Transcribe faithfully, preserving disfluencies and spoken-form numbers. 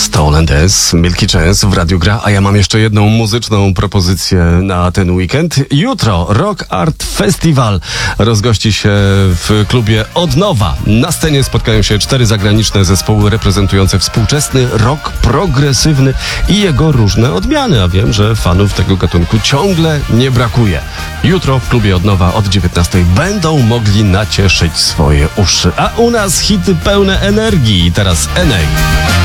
Stolen Dance, Milky Chance w Radiu Gra, a ja mam jeszcze jedną muzyczną propozycję na ten weekend. Jutro Rock Art Festival rozgości się w klubie Odnowa. Na scenie spotkają się cztery zagraniczne zespoły reprezentujące współczesny rock progresywny i jego różne odmiany, a wiem, że fanów tego gatunku ciągle nie brakuje. Jutro w klubie Odnowa od dziewiętnastej będą mogli nacieszyć swoje uszy, a u nas hity pełne energii. Teraz Enej.